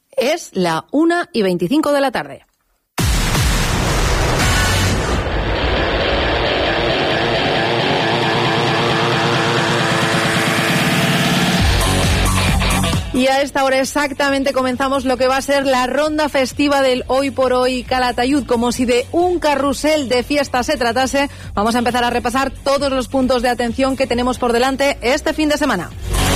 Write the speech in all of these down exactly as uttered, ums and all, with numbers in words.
Es la una y veinticinco de la tarde. Y a esta hora exactamente comenzamos lo que va a ser la ronda festiva del Hoy por Hoy Calatayud. Como si de un carrusel de fiesta se tratase, vamos a empezar a repasar todos los puntos de atención que tenemos por delante este fin de semana.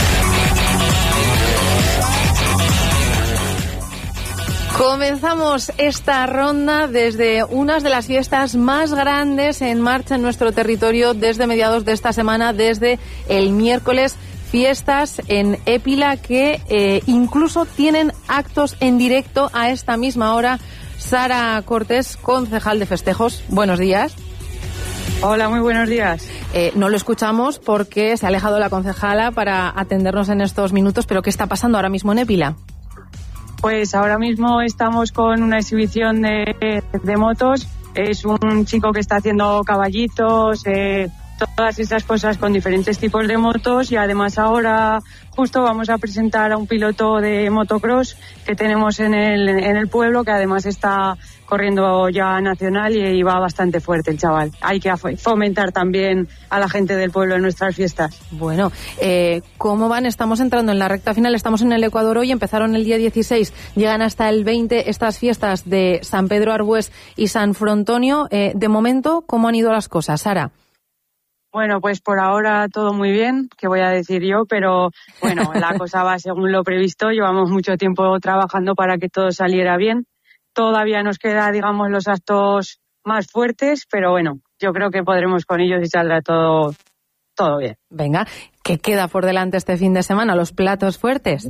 Comenzamos esta ronda desde unas de las fiestas más grandes en marcha en nuestro territorio desde mediados de esta semana, desde el miércoles. Fiestas en Épila que eh, incluso tienen actos en directo a esta misma hora. Sara Cortés, concejal de festejos, buenos días. Hola, muy buenos días. Eh, no lo escuchamos porque se ha alejado la concejala para atendernos en estos minutos, pero ¿qué está pasando ahora mismo en Épila? Pues ahora mismo estamos con una exhibición de, de motos. Es un chico que está haciendo caballitos, eh, todas esas cosas con diferentes tipos de motos, y además ahora justo vamos a presentar a un piloto de motocross que tenemos en el, en el pueblo, que además está corriendo ya nacional y va bastante fuerte el chaval. Hay que fomentar también a la gente del pueblo en nuestras fiestas. Bueno, eh, ¿cómo van? Estamos entrando en la recta final, estamos en el Ecuador hoy, empezaron el día dieciséis, llegan hasta el veinte estas fiestas de San Pedro Arbués y San Frontonio. Eh, de momento, ¿cómo han ido las cosas, Sara? Bueno, pues por ahora todo muy bien, que voy a decir yo, pero bueno, la cosa va según lo previsto. Llevamos mucho tiempo trabajando para que todo saliera bien. Todavía nos queda, digamos, los actos más fuertes, pero bueno, yo creo que podremos con ellos y saldrá todo, todo bien. Venga, ¿qué queda por delante este fin de semana? ¿Los platos fuertes?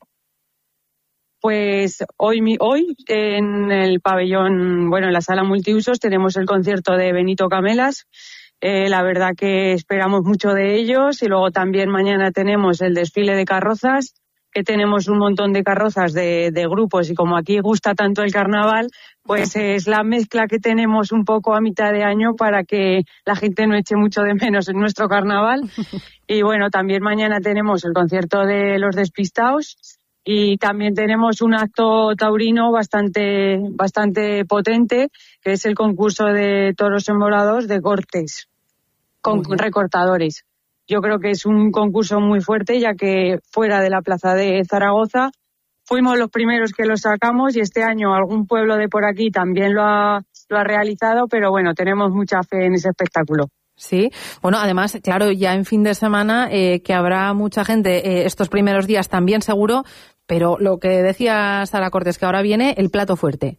Pues hoy, hoy en el pabellón, bueno, en la sala multiusos tenemos el concierto de Benito Camelas. Eh, la verdad que esperamos mucho de ellos, y luego también mañana tenemos el desfile de carrozas, que tenemos un montón de carrozas de, de grupos, y como aquí gusta tanto el carnaval, pues es la mezcla que tenemos un poco a mitad de año para que la gente no eche mucho de menos en nuestro carnaval. Y bueno, también mañana tenemos el concierto de Los Despistaos, y también tenemos un acto taurino bastante, bastante potente, que es el concurso de toros enmolados de cortes, con recortadores. Yo creo que es un concurso muy fuerte, ya que fuera de la plaza de Zaragoza fuimos los primeros que lo sacamos, y este año algún pueblo de por aquí también lo ha, lo ha realizado, pero bueno, tenemos mucha fe en ese espectáculo. Sí, bueno, además, claro, ya en fin de semana, eh, que habrá mucha gente eh, estos primeros días también seguro, pero lo que decía Sara Cortés, que ahora viene el plato fuerte.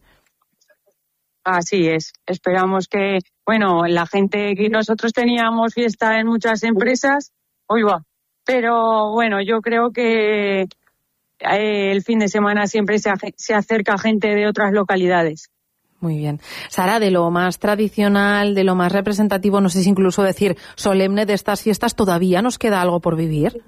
Así es, esperamos que, bueno, la gente, que nosotros teníamos fiesta en muchas empresas, hoy va, pero bueno, yo creo que eh, el fin de semana siempre se, se acerca gente de otras localidades. Muy bien. Sara, de lo más tradicional, de lo más representativo, no sé si incluso decir solemne de estas fiestas, ¿todavía nos queda algo por vivir?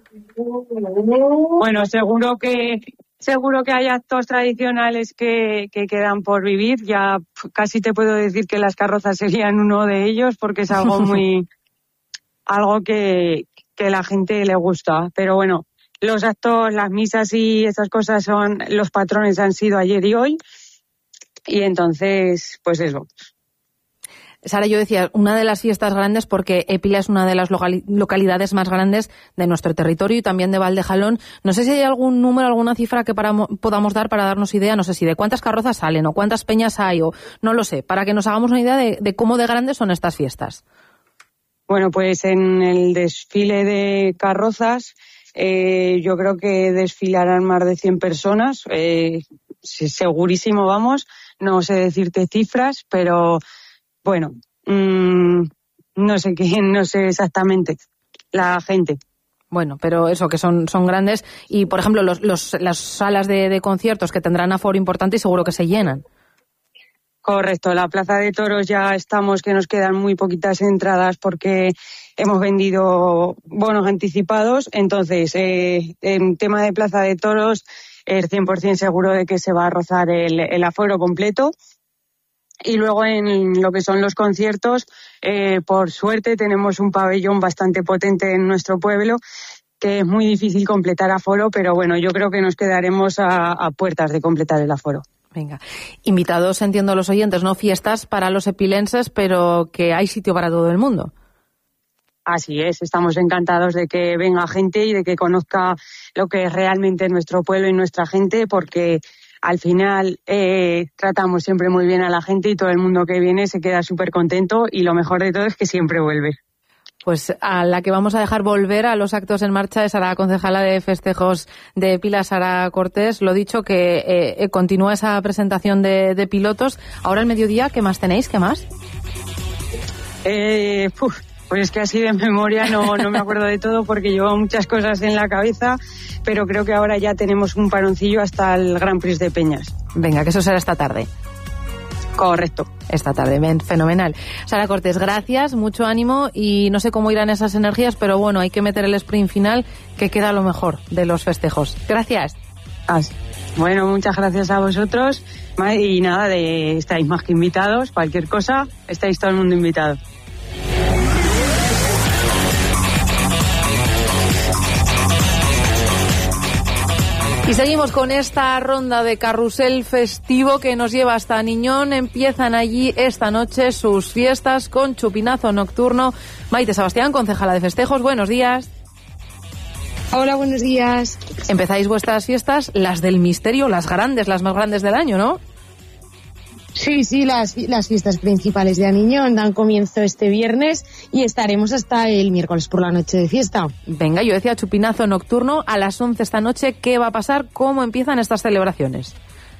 Bueno, seguro que seguro que hay actos tradicionales que, que quedan por vivir. Ya casi te puedo decir que las carrozas serían uno de ellos, porque es algo muy algo que, que la gente le gusta. Pero bueno, los actos, las misas y esas cosas son, los patrones han sido ayer y hoy. Y entonces, pues eso. Sara, yo decía, una de las fiestas grandes, porque Épila es una de las locali- localidades más grandes de nuestro territorio y también de Valdejalón. No sé si hay algún número, alguna cifra que para, podamos dar para darnos idea, no sé si de cuántas carrozas salen o cuántas peñas hay, o no lo sé, para que nos hagamos una idea de, de cómo de grandes son estas fiestas. Bueno, pues en el desfile de carrozas, eh, yo creo que desfilarán más de cien personas, eh, segurísimo, vamos. No sé decirte cifras, pero bueno, mmm, no sé quién, no sé exactamente la gente. Bueno, pero eso, que son, son grandes. Y, por ejemplo, los, los, las salas de, de conciertos que tendrán aforo importante y seguro que se llenan. Correcto, la Plaza de Toros ya estamos, que nos quedan muy poquitas entradas porque hemos vendido bonos anticipados. Entonces, eh, en tema de Plaza de Toros, el cien por ciento seguro de que se va a rozar el, el aforo completo. Y luego en lo que son los conciertos, eh, por suerte tenemos un pabellón bastante potente en nuestro pueblo, que es muy difícil completar aforo, pero bueno, yo creo que nos quedaremos a, a puertas de completar el aforo. Venga, invitados, entiendo los oyentes, no fiestas para los epilenses, pero que hay sitio para todo el mundo. Así es, estamos encantados de que venga gente y de que conozca lo que es realmente nuestro pueblo y nuestra gente, porque al final eh, tratamos siempre muy bien a la gente y todo el mundo que viene se queda súper contento y lo mejor de todo es que siempre vuelve. Pues a la que vamos a dejar volver a los actos en marcha es a la concejala de festejos de Épila, Sara Cortés. Lo dicho, que eh, continúa esa presentación de, de pilotos. Ahora al mediodía, ¿qué más tenéis? ¿Qué más? Eh, puf, pues es que así de memoria no, no me acuerdo de todo porque llevo muchas cosas en la cabeza, pero creo que ahora ya tenemos un paroncillo hasta el Grand Prix de Peñas. Venga, que eso será esta tarde. Correcto. Esta tarde, ven, fenomenal. Sara Cortés, gracias, mucho ánimo y no sé cómo irán esas energías, pero bueno, hay que meter el sprint final que queda lo mejor de los festejos. Gracias. Ah, bueno, muchas gracias a vosotros y nada, de, estáis más que invitados, cualquier cosa, estáis todo el mundo invitado. Y seguimos con esta ronda de carrusel festivo que nos lleva hasta Niñón. Empiezan allí esta noche sus fiestas con chupinazo nocturno. Maite Sebastián, concejala de festejos, buenos días. Hola, buenos días. Empezáis vuestras fiestas, las del misterio, las grandes, las más grandes del año, ¿no? Sí, sí, las, las fiestas principales de Aniñón dan comienzo este viernes y estaremos hasta el miércoles por la noche de fiesta. Venga, yo decía chupinazo nocturno a las once esta noche. ¿Qué va a pasar? ¿Cómo empiezan estas celebraciones?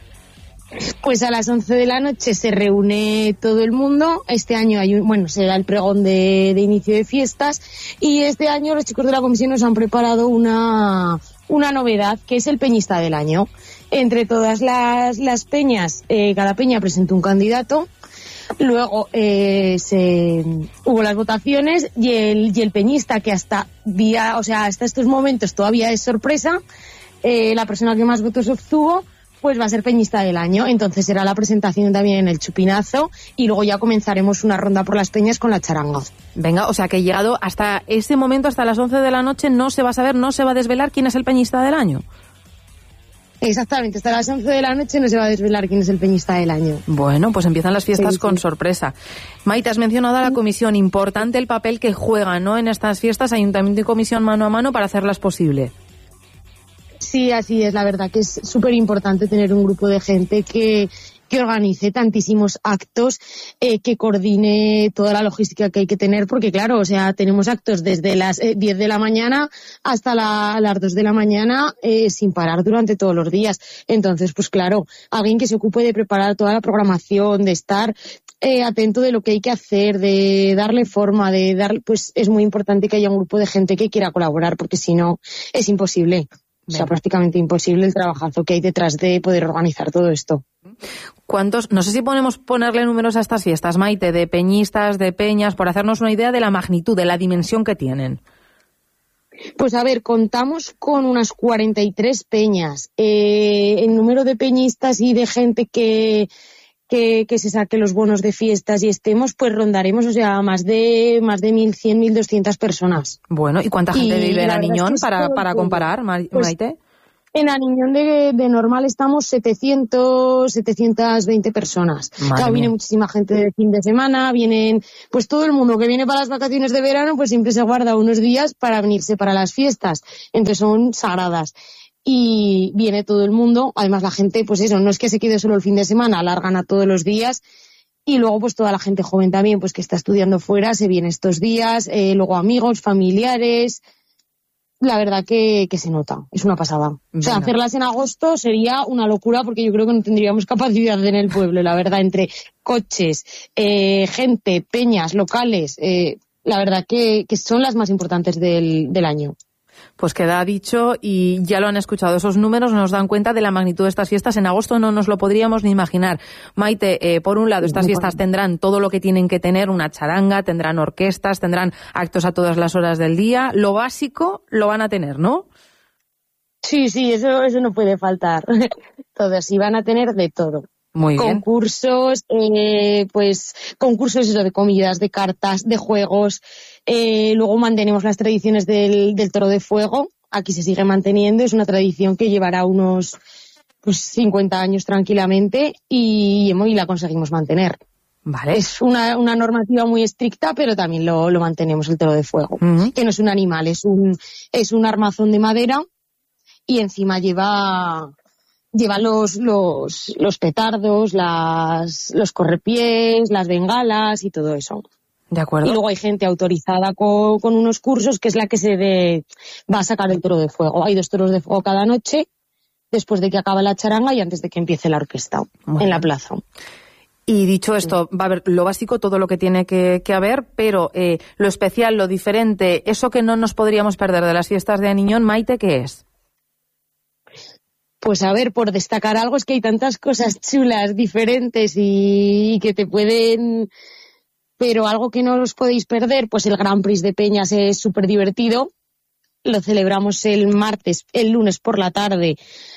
Pues a las once de la noche se reúne todo el mundo. Este año hay un, bueno, será el pregón de, de inicio de fiestas y este año los chicos de la comisión nos han preparado una, una novedad que es el peñista del año. Entre todas las, las peñas, eh, cada peña presentó un candidato, luego eh, se, hubo las votaciones y el, y el peñista que hasta día, o sea, hasta estos momentos todavía es sorpresa, eh, la persona que más votos obtuvo, pues va a ser peñista del año. Entonces será la presentación también en el chupinazo y luego ya comenzaremos una ronda por las peñas con la charanga. Venga, o sea que llegado hasta ese momento, hasta las once de la noche, no se va a saber, no se va a desvelar quién es el peñista del año. Exactamente, hasta las once de la noche no se va a desvelar quién es el peñista del año. Bueno, pues empiezan las fiestas sí, con sí. sorpresa. Maite, has mencionado a la comisión, importante el papel que juega, ¿no?, en estas fiestas, ayuntamiento y comisión mano a mano para hacerlas posible. Sí, así es, la verdad que es súper importante tener un grupo de gente que... que organice tantísimos actos, eh, que coordine toda la logística que hay que tener, porque claro, o sea, tenemos actos desde las eh, diez de la mañana hasta la, las dos de la mañana eh, sin parar durante todos los días. Entonces, pues claro, alguien que se ocupe de preparar toda la programación, de estar eh, atento de lo que hay que hacer, de darle forma, de dar, pues es muy importante que haya un grupo de gente que quiera colaborar, porque si no, es imposible. O sea, prácticamente imposible el trabajazo que hay detrás de poder organizar todo esto. ¿Cuántos? No sé si podemos ponerle números a estas fiestas, Maite, de peñistas, de peñas, por hacernos una idea de la magnitud, de la dimensión que tienen. Pues a ver, contamos con unas cuarenta y tres peñas. Eh, el número de peñistas y de gente que... Que, que se saque los bonos de fiestas y estemos, pues rondaremos, o sea, más de más de mil cien, mil doscientas personas. Bueno, ¿y cuánta gente vive en Aniñón es que para, para comparar, Maite? Pues, en Aniñón de, de normal estamos setecientos, setecientas veinte personas. Madre claro, viene mía. Muchísima gente de fin de semana, vienen, pues todo el mundo que viene para las vacaciones de verano, pues siempre se guarda unos días para venirse para las fiestas. Entonces son sagradas. Y viene todo el mundo, además la gente, pues eso, no es que se quede solo el fin de semana, alargan a todos los días y luego pues toda la gente joven también, pues que está estudiando fuera, se viene estos días, eh, luego amigos, familiares, la verdad que, que se nota, es una pasada. Bueno. O sea, hacerlas en agosto sería una locura porque yo creo que no tendríamos capacidad en el pueblo, la verdad, entre coches, eh, gente, peñas, locales, eh, la verdad que, que son las más importantes del, del año. Pues queda dicho y ya lo han escuchado. Esos números nos dan cuenta de la magnitud de estas fiestas. En agosto no nos lo podríamos ni imaginar. Maite, eh, por un lado, estas fiestas tendrán todo lo que tienen que tener, una charanga, tendrán orquestas, tendrán actos a todas las horas del día. Lo básico lo van a tener, ¿no? Sí, sí, eso, eso no puede faltar. Todos, sí van a tener de todo. Muy bien. Concursos, eh, pues concursos eso, de comidas, de cartas, de juegos, Eh, luego mantenemos las tradiciones del, del toro de fuego. Aquí se sigue manteniendo. Es una tradición que llevará unos pues cincuenta años tranquilamente y, y la conseguimos mantener. Vale. Es una, una normativa muy estricta, pero también lo, lo mantenemos, el toro de fuego. Uh-huh. Que no es un animal, es un, es un armazón de madera y encima lleva, lleva los, los, los petardos, las, los correpiés, las bengalas y todo eso. De acuerdo. Y luego hay gente autorizada con, con unos cursos que es la que se de, va a sacar el toro de fuego. Hay dos toros de fuego cada noche, después de que acaba la charanga y antes de que empiece la orquesta bueno. en la plaza. Y dicho esto, va a haber lo básico, todo lo que tiene que, que haber, pero eh, lo especial, lo diferente, eso que no nos podríamos perder de las fiestas de Aniñón, Maite, ¿qué es? Pues a ver, por destacar algo, es que hay tantas cosas chulas, diferentes y, y que te pueden... Pero algo que no os podéis perder, pues el Grand Prix de Peñas es súper divertido. Lo celebramos el martes, el lunes por la tarde.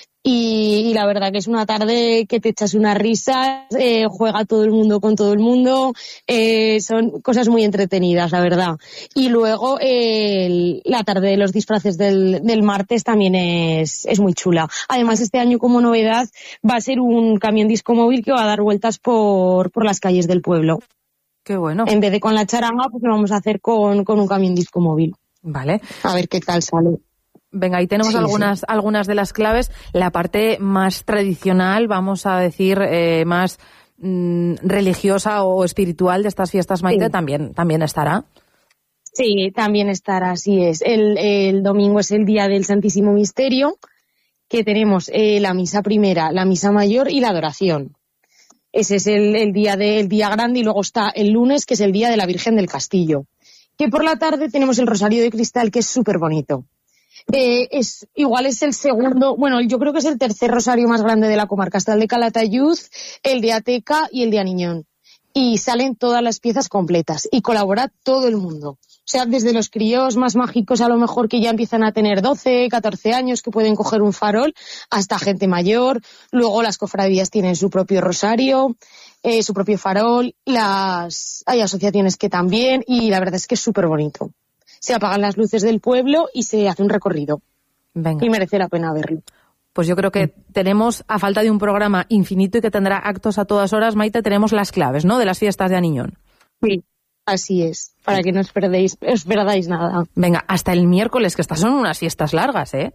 Y, y la verdad que es una tarde que te echas unas risas, eh, juega todo el mundo con todo el mundo, eh, son cosas muy entretenidas, la verdad. Y luego eh, el, la tarde de los disfraces del, del martes también es, es muy chula. Además, este año como novedad va a ser un camión disco móvil que va a dar vueltas por, por las calles del pueblo. Qué bueno. En vez de con la charanga, pues lo vamos a hacer con, con un camión disco móvil. Vale. A ver qué tal sale. Venga, ahí tenemos sí, algunas sí. algunas de las claves. La parte más tradicional, vamos a decir, eh, más mm, religiosa o espiritual de estas fiestas, Maite, sí. también también estará. Sí, también estará, así es. El, el domingo es el día del Santísimo Misterio, que tenemos eh, la misa primera, la misa mayor y la adoración. Ese es el, el día de, el día grande, y luego está el lunes, que es el día de la Virgen del Castillo. Que por la tarde tenemos el Rosario de Cristal, que es súper bonito. Eh, es, igual es el segundo, bueno, yo creo que es el tercer rosario más grande de la comarca. Está el de Calatayud, el de Ateca y el de Aniñón. Y salen todas las piezas completas y colabora todo el mundo. O sea, desde los críos más mágicos, a lo mejor que ya empiezan a tener doce, catorce años, que pueden coger un farol, hasta gente mayor. Luego las cofradías tienen su propio rosario, eh, su propio farol. Las hay asociaciones que también, y la verdad es que es súper bonito. Se apagan las luces del pueblo y se hace un recorrido. Venga. Y merece la pena verlo. Pues yo creo que tenemos, a falta de un programa infinito y que tendrá actos a todas horas, Maite, tenemos las claves, ¿no?, de las fiestas de Aniñón. Sí, así es, para que no os perdéis, os perdáis nada. Venga, hasta el miércoles, que estas son unas fiestas largas, ¿eh?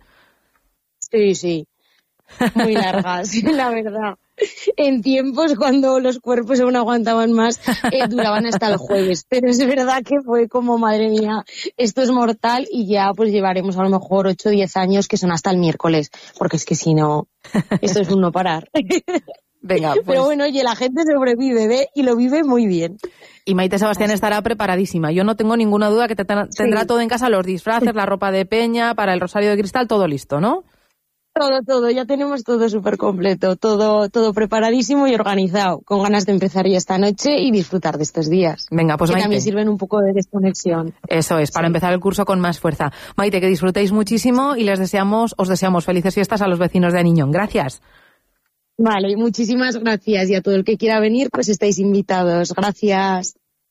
Sí, sí, muy largas, la verdad. En tiempos cuando los cuerpos aún aguantaban más, eh, duraban hasta el jueves. Pero es verdad que fue como, madre mía, esto es mortal, y ya pues llevaremos a lo mejor ocho o diez años, que son hasta el miércoles. Porque es que si no, esto es un no parar. Venga, pues... Pero bueno, oye, la gente sobrevive, ¿ve? Y lo vive muy bien. Y Maite Sebastián estará preparadísima. Yo no tengo ninguna duda que te ten- tendrá sí. todo en casa, los disfraces, la ropa de peña, para el Rosario de Cristal, todo listo, ¿no? Todo, todo, ya tenemos todo súper completo, todo todo preparadísimo y organizado, con ganas de empezar ya esta noche y disfrutar de estos días. Venga, pues que Maite, también sirven un poco de desconexión. Eso es, para sí. empezar el curso con más fuerza. Maite, que disfrutéis muchísimo y les deseamos, os deseamos felices fiestas a los vecinos de Aniñón. Gracias. Vale, muchísimas gracias, y a todo el que quiera venir, pues estáis invitados. Gracias.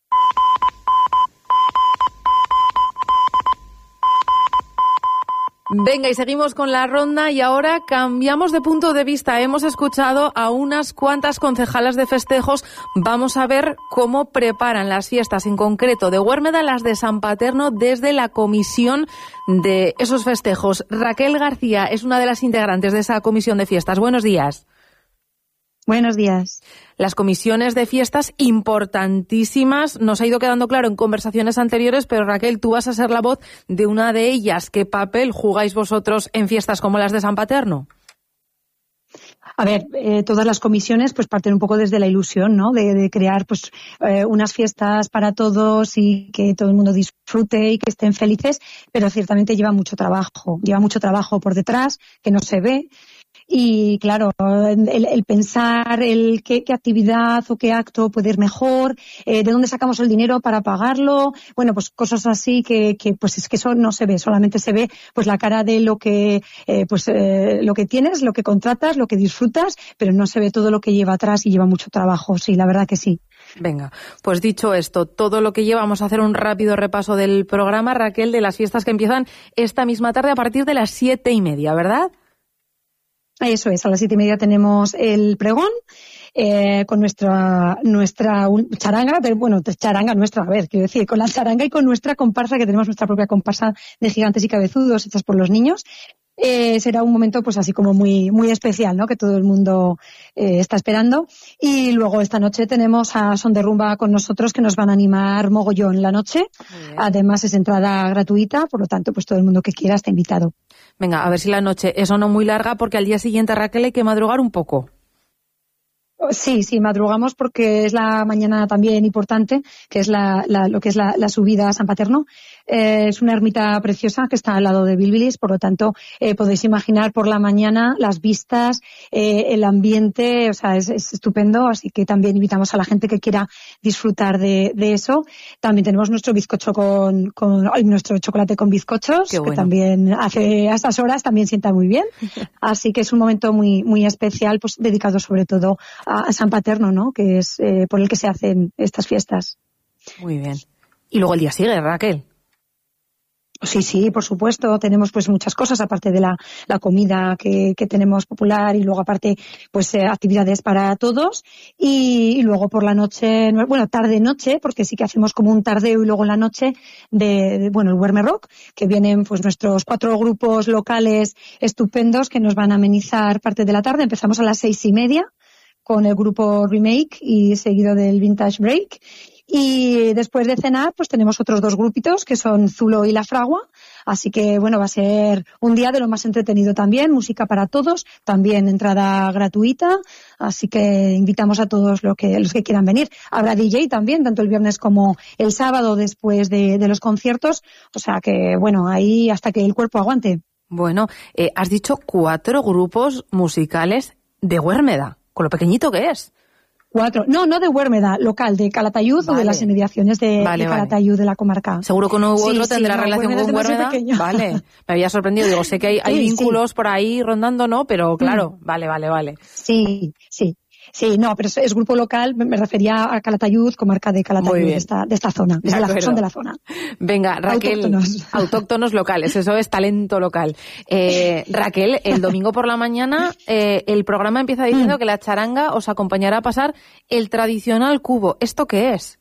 Venga, y seguimos con la ronda, y ahora cambiamos de punto de vista. Hemos escuchado a unas cuantas concejalas de festejos. Vamos a ver cómo preparan las fiestas, en concreto de Huérmeda, las de San Paterno, desde la comisión de esos festejos. Raquel García es una de las integrantes de esa comisión de fiestas. Buenos días. Buenos días. Las comisiones de fiestas importantísimas, nos ha ido quedando claro en conversaciones anteriores, pero Raquel, tú vas a ser la voz de una de ellas. ¿Qué papel jugáis vosotros en fiestas como las de San Paterno? A ver, eh, todas las comisiones pues parten un poco desde la ilusión, ¿no? De, de crear pues eh, unas fiestas para todos y que todo el mundo disfrute y que estén felices, pero ciertamente lleva mucho trabajo, lleva mucho trabajo por detrás que no se ve. Y claro, el, el pensar el qué, qué actividad o qué acto puede ir mejor, eh, de dónde sacamos el dinero para pagarlo, bueno, pues cosas así que, que pues es que eso no se ve, solamente se ve pues la cara de lo que eh, pues eh, lo que tienes, lo que contratas, lo que disfrutas, pero no se ve todo lo que lleva atrás, y lleva mucho trabajo, sí, la verdad que sí. Venga, pues dicho esto, todo lo que lleva, vamos a hacer un rápido repaso del programa, Raquel, de las fiestas que empiezan esta misma tarde a partir de las siete y media, ¿verdad? Eso es, a las siete y media tenemos el pregón. Eh, con nuestra nuestra charanga, pero bueno, charanga nuestra, a ver, quiero decir, con la charanga y con nuestra comparsa, que tenemos nuestra propia comparsa de gigantes y cabezudos hechas por los niños. Eh, será un momento pues así como muy muy especial, ¿no? Que todo el mundo eh, está esperando. Y luego esta noche tenemos a Son de Rumba con nosotros, que nos van a animar mogollón la noche. Además es entrada gratuita, por lo tanto pues todo el mundo que quiera está invitado. Venga, a ver si la noche es o no muy larga, porque al día siguiente, Raquel, hay que madrugar un poco. Sí, sí, madrugamos porque es la mañana también importante, que es la, la, lo que es la, la subida a San Paterno. Eh, es una ermita preciosa que está al lado de Bilbilis, por lo tanto, eh, podéis imaginar por la mañana las vistas, eh, el ambiente, o sea, es, es estupendo, así que también invitamos a la gente que quiera disfrutar de, de eso. También tenemos nuestro bizcocho con, con ay, nuestro chocolate con bizcochos, bueno. que también hace a estas horas también sienta muy bien. Así que es un momento muy, muy especial, pues dedicado sobre todo a San Paterno, ¿no? Que es eh, por el que se hacen estas fiestas. Muy bien. Y luego el día sigue, Raquel. Sí, sí, por supuesto. Tenemos pues muchas cosas, aparte de la, la comida que, que tenemos popular, y luego aparte pues eh, actividades para todos. Y, y luego por la noche, bueno, tarde-noche, porque sí que hacemos como un tardeo y luego en la noche de, de bueno, el Huerme Rock, que vienen pues nuestros cuatro grupos locales estupendos que nos van a amenizar parte de la tarde. Empezamos a las seis y media con el grupo Remake y seguido del Vintage Break. Y después de cenar, pues tenemos otros dos grupitos que son Zulo y La Fragua. Así que, bueno, va a ser un día de lo más entretenido también, música para todos, también entrada gratuita. Así que invitamos a todos los que, los que quieran venir. Habrá D J también, tanto el viernes como el sábado después de, de los conciertos. O sea que, bueno, ahí hasta que el cuerpo aguante. Bueno, eh, has dicho cuatro grupos musicales de Huérmeda, con lo pequeñito que es. Cuatro. No, no de Huérmeda, local, de Calatayud, vale. O de las inmediaciones de, vale, de Calatayud, vale. De la comarca. Seguro que uno u otro sí, tendrá sí, no, relación Huérmeda con Huérmeda. Vale, me había sorprendido. Digo, sé que hay, hay sí, vínculos sí. por ahí rondando, ¿no? Pero claro, mm. vale, vale, vale. Sí, sí. Sí, no, pero es, es grupo local, me refería a Calatayud, comarca de Calatayud, de esta, de esta zona, de la, son de la zona. Venga, Raquel, autóctonos. autóctonos locales, eso es talento local. Eh, Raquel, el domingo por la mañana eh, el programa empieza diciendo mm. que la charanga os acompañará a pasar el tradicional cubo. ¿Esto qué es?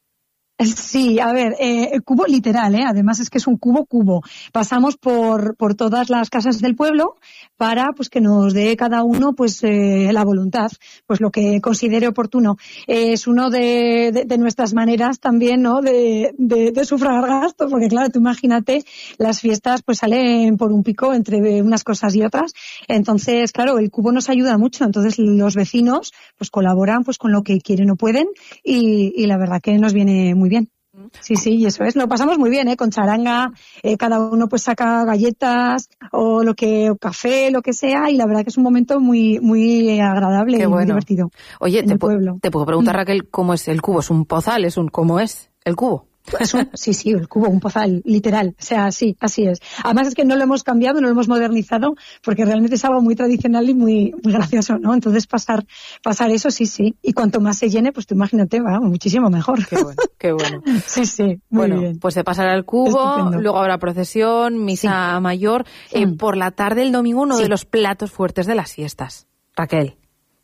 Sí, a ver, eh, el cubo literal, ¿eh? Además es que es un cubo cubo. Pasamos por por todas las casas del pueblo para pues que nos dé cada uno pues eh, la voluntad, pues lo que considere oportuno. Eh, es uno de, de, de nuestras maneras también, ¿no? De, de, de sufragar gastos, porque claro, tú imagínate, las fiestas pues salen por un pico entre unas cosas y otras. Entonces, claro, el cubo nos ayuda mucho. Entonces los vecinos pues colaboran pues con lo que quieren o pueden y, y la verdad que nos viene muy bien. Sí, sí, y eso es, lo pasamos muy bien, ¿eh? Con charanga, eh, cada uno pues saca galletas o lo que, o café, lo que sea, y la verdad que es un momento muy, muy agradable Qué y bueno. muy divertido. Oye, te, pu- te puedo preguntar, Raquel, ¿cómo es el cubo? ¿Es un pozal? ¿Es un, cómo es el cubo? Es un, sí, sí, el cubo, un pozal, literal. O sea, sí, así es. Además es que no lo hemos cambiado, no lo hemos modernizado, porque realmente es algo muy tradicional y muy, muy gracioso, ¿no? Entonces pasar, pasar eso, sí, sí. Y cuanto más se llene, pues tú imagínate, va, muchísimo mejor. Qué bueno, qué bueno. Sí, sí, muy bueno, bien. Pues se pasará el cubo, Estupendo. Luego habrá procesión, misa sí. mayor. Eh, mm. Por la tarde, el domingo, uno sí. de los platos fuertes de las fiestas. Raquel.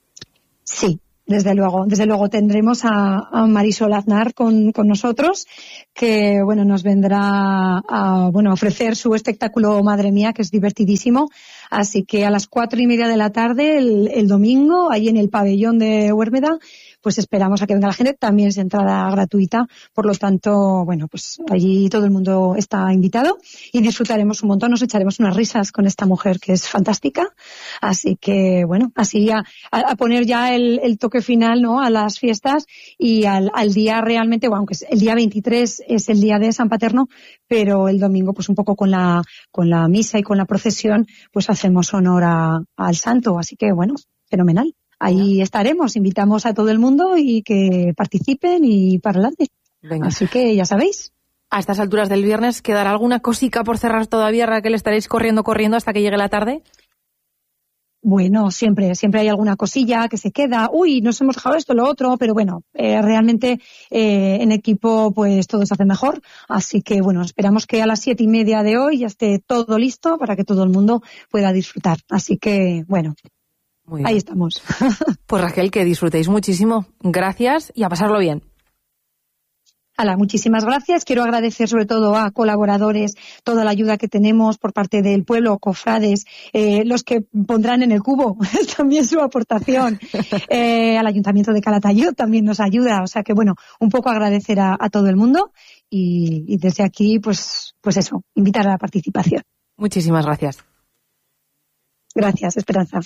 Sí. Desde luego, desde luego tendremos a, a Marisol Aznar con, con nosotros, que bueno nos vendrá a bueno a ofrecer su espectáculo Madre Mía, que es divertidísimo. Así que a las cuatro y media de la tarde, el, el domingo, ahí en el pabellón de Huérmeda, pues esperamos a que venga la gente. También es entrada gratuita, por lo tanto, bueno, pues allí todo el mundo está invitado y disfrutaremos un montón, nos echaremos unas risas con esta mujer que es fantástica. Así que, bueno, así a, a poner ya el, el toque final, ¿no? A las fiestas y al, al día realmente, bueno, aunque el día veintitrés es el día de San Paterno, pero el domingo, pues un poco con la, con la misa y con la procesión, pues hacemos honor a, al santo. Así que, bueno, fenomenal. Ahí estaremos, invitamos a todo el mundo y que participen y para adelante. Venga. Así que ya sabéis. A estas alturas del viernes, ¿quedará alguna cosica por cerrar todavía, Raquel? ¿Estaréis corriendo, corriendo hasta que llegue la tarde? Bueno, siempre, siempre hay alguna cosilla que se queda. Uy, nos hemos dejado esto, lo otro, pero bueno, eh, realmente eh, en equipo pues todo se hace mejor. Así que bueno, esperamos que a las siete y media de hoy ya esté todo listo para que todo el mundo pueda disfrutar. Así que bueno, ahí estamos. Pues Raquel, que disfrutéis muchísimo. Gracias y a pasarlo bien. Hala, muchísimas gracias. Quiero agradecer sobre todo a colaboradores toda la ayuda que tenemos por parte del pueblo, cofrades, eh, los que pondrán en el cubo también su aportación. Eh, al Ayuntamiento de Calatayud también nos ayuda. O sea que bueno, un poco agradecer a, a todo el mundo y, y desde aquí pues, pues eso, invitar a la participación. Muchísimas gracias. Gracias, Esperanza.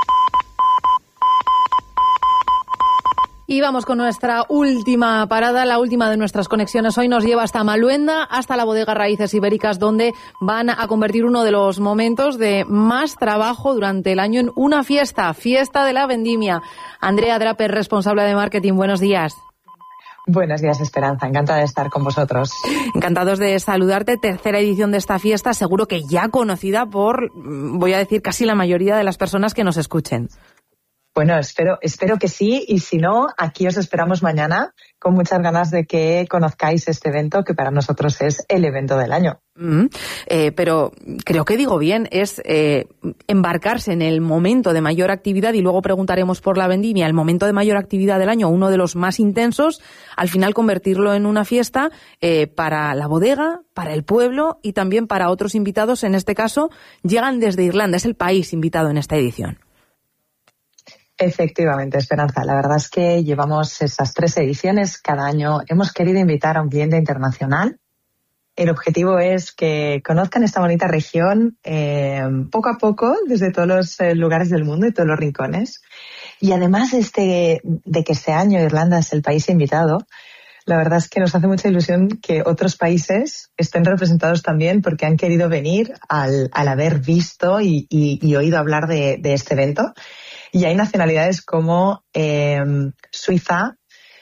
Y vamos con nuestra última parada, la última de nuestras conexiones. Hoy nos lleva hasta Maluenda, hasta la bodega Raíces Ibéricas, donde van a convertir uno de los momentos de más trabajo durante el año en una fiesta, fiesta de la vendimia. Andrea Draper, responsable de marketing, buenos días. Buenos días, Esperanza. Encantada de estar con vosotros. Encantados de saludarte. Tercera edición de esta fiesta, seguro que ya conocida por, voy a decir, casi la mayoría de las personas que nos escuchen. Bueno, espero, espero que sí, y si no, aquí os esperamos mañana con muchas ganas de que conozcáis este evento, que para nosotros es el evento del año. Mm, eh, pero creo que digo bien, es eh, embarcarse en el momento de mayor actividad, y luego preguntaremos por la vendimia, el momento de mayor actividad del año, uno de los más intensos, al final convertirlo en una fiesta eh, para la bodega, para el pueblo y también para otros invitados. En este caso, llegan desde Irlanda, es el país invitado en esta edición. Efectivamente, Esperanza. La verdad es que llevamos esas tres ediciones. Cada año hemos querido invitar a un cliente internacional. El objetivo es que conozcan esta bonita región eh, poco a poco desde todos los eh, lugares del mundo y todos los rincones. Y además este, de que este año Irlanda es el país invitado, la verdad es que nos hace mucha ilusión que otros países estén representados también, porque han querido venir al, al haber visto y, y, y oído hablar de, de este evento. Y hay nacionalidades como eh, Suiza,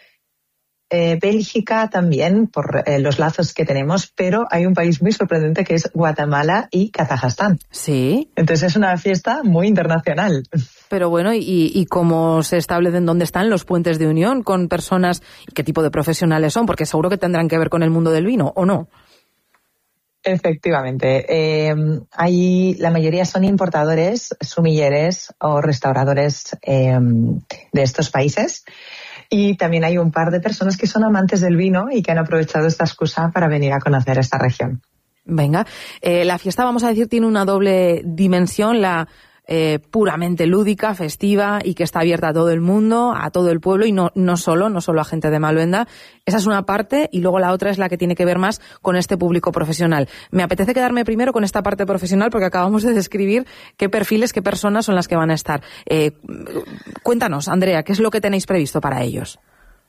eh, Bélgica también, por eh, los lazos que tenemos, pero hay un país muy sorprendente que es Guatemala y Kazajstán. Sí. Entonces es una fiesta muy internacional. Pero bueno, ¿y, y cómo se establecen dónde están los puentes de unión con personas? ¿Qué tipo de profesionales son? Porque seguro que tendrán que ver con el mundo del vino, ¿o no? Efectivamente. Eh, hay, la mayoría son importadores, sumilleres o restauradores eh, de estos países. Y también hay un par de personas que son amantes del vino y que han aprovechado esta excusa para venir a conocer esta región. Venga, eh, la fiesta, vamos a decir, tiene una doble dimensión, la eh, puramente lúdica, festiva y que está abierta a todo el mundo, a todo el pueblo y no, no solo, no solo a gente de Maluenda. Esa es una parte y luego la otra es la que tiene que ver más con este público profesional. Me apetece quedarme primero con esta parte profesional porque acabamos de describir qué perfiles, qué personas son las que van a estar. Eh, cuéntanos, Andrea, ¿qué es lo que tenéis previsto para ellos?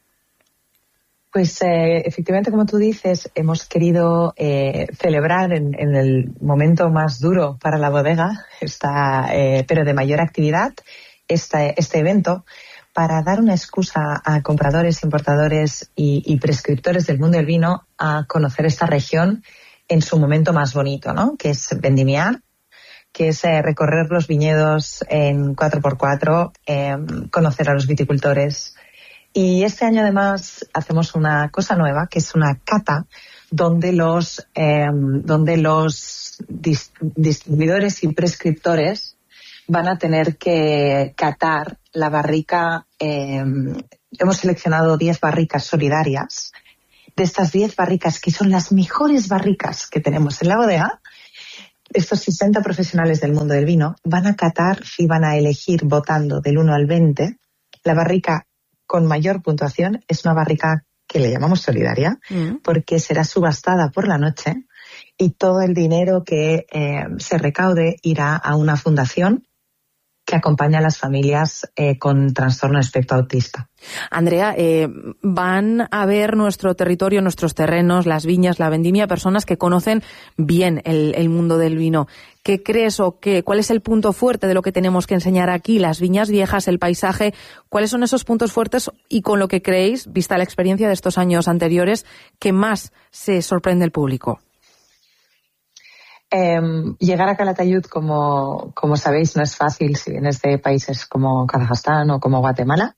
Pues eh, efectivamente, como tú dices, hemos querido eh, celebrar en, en el momento más duro para la bodega, esta, eh, pero de mayor actividad, este, este evento, para dar una excusa a compradores, importadores y, y prescriptores del mundo del vino a conocer esta región en su momento más bonito, ¿no? Que es vendimiar, que es eh, recorrer los viñedos en cuatro por cuatro, eh, conocer a los viticultores. Y este año además hacemos una cosa nueva, que es una cata, donde los, eh, donde los dis- distribuidores y prescriptores van a tener que catar la barrica. Eh, hemos seleccionado diez barricas solidarias. De estas diez barricas, que son las mejores barricas que tenemos en la bodega, estos sesenta profesionales del mundo del vino van a catar y van a elegir, votando del uno al veinte, la barrica con mayor puntuación. Es una barrica que le llamamos solidaria, mm. porque será subastada por la noche y todo el dinero que eh, se recaude irá a una fundación que acompaña a las familias eh, con trastorno de espectro autista. Andrea, eh, van a ver nuestro territorio, nuestros terrenos, las viñas, la vendimia, personas que conocen bien el, el mundo del vino. ¿Qué crees o qué, cuál es el punto fuerte de lo que tenemos que enseñar aquí? Las viñas viejas, el paisaje, ¿cuáles son esos puntos fuertes y con lo que creéis, vista la experiencia de estos años anteriores, que más se sorprende el público? Eh, llegar a Calatayud, como, como sabéis, no es fácil si vienes de países como Kazajstán o como Guatemala,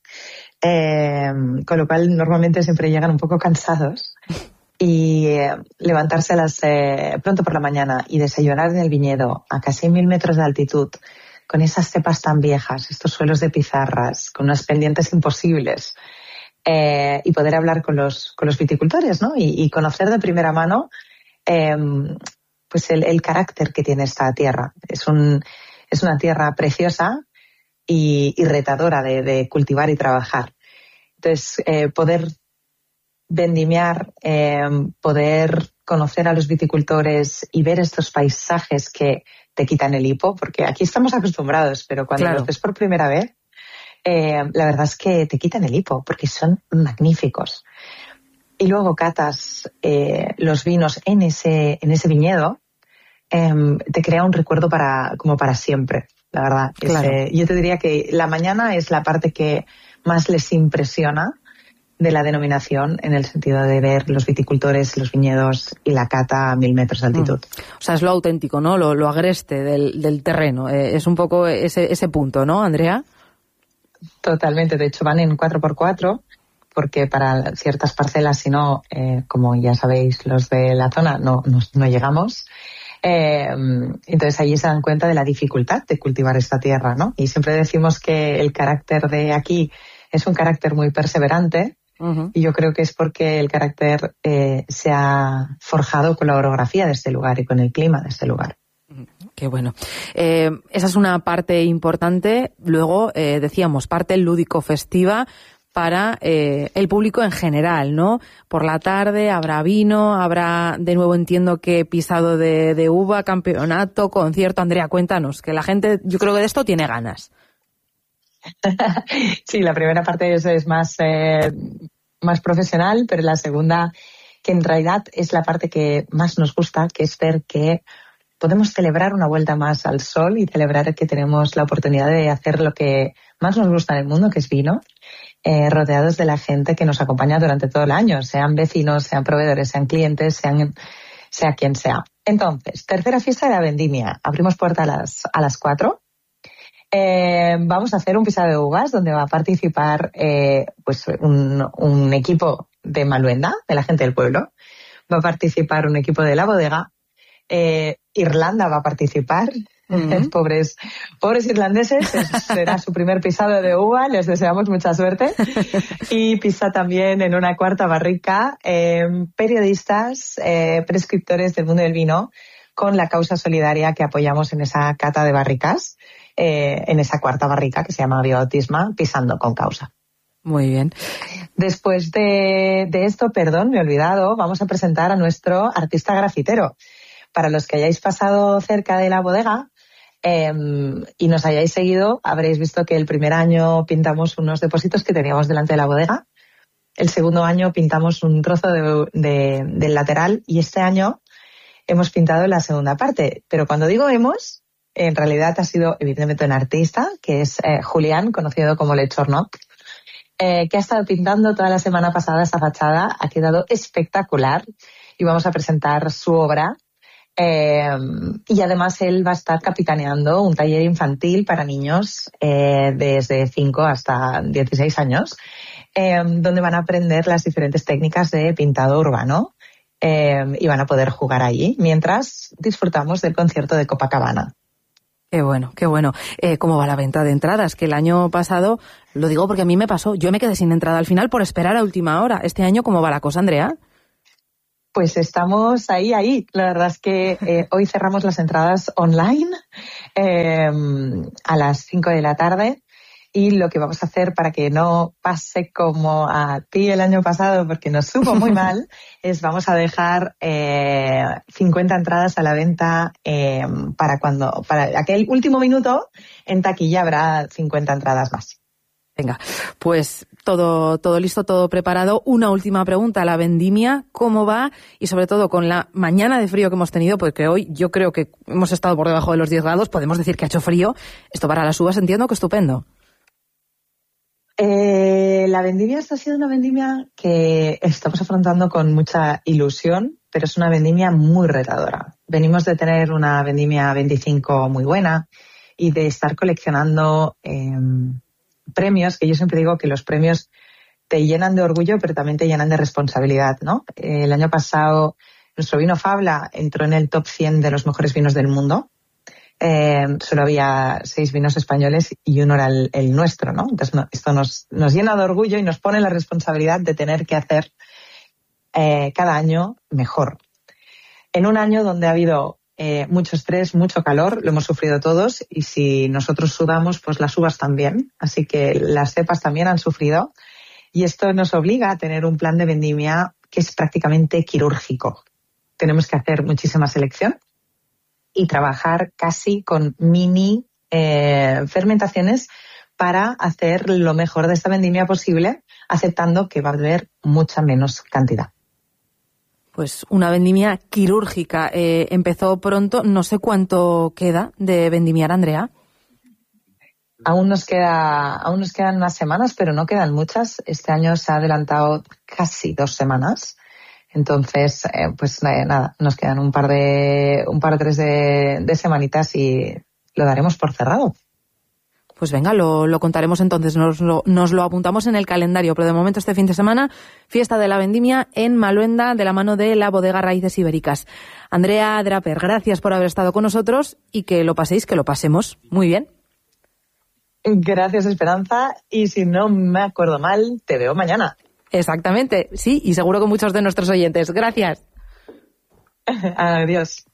eh, con lo cual normalmente siempre llegan un poco cansados. Y eh, levantarse a las, eh, pronto por la mañana y desayunar en el viñedo a casi mil metros de altitud, con esas cepas tan viejas, estos suelos de pizarras, con unas pendientes imposibles, eh, y poder hablar con los, con los viticultores, ¿no? Y, y conocer de primera mano eh, pues el, el carácter que tiene esta tierra. Es, un, es una tierra preciosa y, y retadora de, de cultivar y trabajar. Entonces, eh, poder vendimiar, eh, poder conocer a los viticultores y ver estos paisajes que te quitan el hipo, porque aquí estamos acostumbrados, pero cuando claro. los ves por primera vez, eh, la verdad es que te quitan el hipo, porque son magníficos. Y luego catas eh, los vinos en ese, en ese viñedo, eh, te crea un recuerdo para, como para siempre, la verdad. Claro. Ese, yo te diría que la mañana es la parte que más les impresiona de la denominación, en el sentido de ver los viticultores, los viñedos y la cata a mil metros de altitud. Mm. O sea, es lo auténtico, ¿no? Lo, lo agreste del, del terreno. Eh, es un poco ese, ese punto, ¿no, Andrea? Totalmente. De hecho, van en cuatro por cuatro, porque para ciertas parcelas, si no, eh, como ya sabéis, los de la zona, no, no, no llegamos. Eh, entonces allí se dan cuenta de la dificultad de cultivar esta tierra, ¿no? Y siempre decimos que el carácter de aquí es un carácter muy perseverante. Uh-huh. Y yo creo que es porque el carácter eh, se ha forjado con la orografía de este lugar y con el clima de este lugar. Qué bueno. Eh, esa es una parte importante. Luego, eh, decíamos, parte lúdico-festiva para eh, el público en general, ¿no? Por la tarde habrá vino, habrá, de nuevo entiendo que pisado de, de uva, campeonato, concierto. Andrea, cuéntanos, que la gente, yo creo que de esto tiene ganas. Sí, la primera parte es, es más, eh, más profesional, pero la segunda, que en realidad es la parte que más nos gusta, que es ver que podemos celebrar una vuelta más al sol y celebrar que tenemos la oportunidad de hacer lo que más nos gusta en el mundo, que es vino, eh, rodeados de la gente que nos acompaña durante todo el año, sean vecinos, sean proveedores, sean clientes, sean, sea quien sea. Entonces, tercera fiesta de la vendimia. Abrimos puerta a las, a las cuatro. Eh, vamos a hacer un pisado de uvas donde va a participar eh, pues un, un equipo de Maluenda, de la gente del pueblo. Va a participar un equipo de la bodega. Eh, Irlanda va a participar. Mm-hmm. pobres, pobres irlandeses. Será su primer pisado de uva. Les deseamos mucha suerte. Y pisa también en una cuarta barrica eh, periodistas, eh, prescriptores del mundo del vino, con la causa solidaria que apoyamos en esa cata de barricas. Eh, en esa cuarta barrica que se llama Bioautisma, pisando con causa. Muy bien. Después de, de esto, perdón, me he olvidado, vamos a presentar a nuestro artista grafitero. Para los que hayáis pasado cerca de la bodega eh, y nos hayáis seguido, habréis visto que el primer año pintamos unos depósitos que teníamos delante de la bodega. El segundo año pintamos un trozo de, de, del lateral y este año hemos pintado la segunda parte. Pero cuando digo hemos, en realidad ha sido evidentemente un artista, que es eh, Julián, conocido como Lechornok, eh, que ha estado pintando toda la semana pasada esta fachada. Ha quedado espectacular y vamos a presentar su obra. Eh, y además él va a estar capitaneando un taller infantil para niños eh, desde cinco hasta dieciséis años, eh, donde van a aprender las diferentes técnicas de pintado urbano eh, y van a poder jugar allí mientras disfrutamos del concierto de Copacabana. Qué bueno, qué bueno. Eh, ¿Cómo va la venta de entradas? Que el año pasado, lo digo porque a mí me pasó, yo me quedé sin entrada al final por esperar a última hora. Este año, ¿cómo va la cosa, Andrea? Pues estamos ahí, ahí. La verdad es que eh, hoy cerramos las entradas online eh, a las cinco de la tarde. Y lo que vamos a hacer para que no pase como a ti el año pasado, porque nos supo muy mal, es vamos a dejar eh, cincuenta entradas a la venta eh, para cuando, para aquel último minuto. En taquilla habrá cincuenta entradas más. Venga, pues todo, todo listo, todo preparado. Una última pregunta, la vendimia, ¿cómo va? Y sobre todo con la mañana de frío que hemos tenido, porque hoy yo creo que hemos estado por debajo de los diez grados, podemos decir que ha hecho frío. Esto para las uvas entiendo que estupendo. Eh, la vendimia está siendo una vendimia que estamos afrontando con mucha ilusión, pero es una vendimia muy retadora. Venimos de tener una vendimia veinticinco muy buena y de estar coleccionando eh, premios, que yo siempre digo que los premios te llenan de orgullo, pero también te llenan de responsabilidad, ¿no? Eh, el año pasado nuestro vino Fabla entró en el top cien de los mejores vinos del mundo. Eh, solo había seis vinos españoles y uno era el, el nuestro, ¿no? Entonces no, esto nos, nos llena de orgullo y nos pone la responsabilidad de tener que hacer eh, cada año mejor. En un año donde ha habido eh, mucho estrés, mucho calor, lo hemos sufrido todos, y si nosotros sudamos, pues las uvas también. Así que las cepas también han sufrido, y esto nos obliga a tener un plan de vendimia que es prácticamente quirúrgico. Tenemos que hacer muchísima selección y trabajar casi con mini eh, fermentaciones para hacer lo mejor de esta vendimia posible, aceptando que va a haber mucha menos cantidad. Pues una vendimia quirúrgica. Eh, empezó pronto, no sé cuánto queda de vendimiar, Andrea. Aún nos queda, aún nos quedan unas semanas, pero no quedan muchas. Este año se ha adelantado casi dos semanas. Entonces, eh, pues eh, nada, nos quedan un par de, un par o tres de, de semanitas y lo daremos por cerrado. Pues venga, lo, lo contaremos entonces, nos lo, nos lo apuntamos en el calendario, pero de momento este fin de semana, fiesta de la vendimia en Maluenda, de la mano de la bodega Raíces Ibéricas. Andrea Draper, gracias por haber estado con nosotros y que lo paséis, que lo pasemos muy bien. Gracias, Esperanza, y si no me acuerdo mal, te veo mañana. Exactamente, sí, y seguro que muchos de nuestros oyentes. Gracias. Adiós.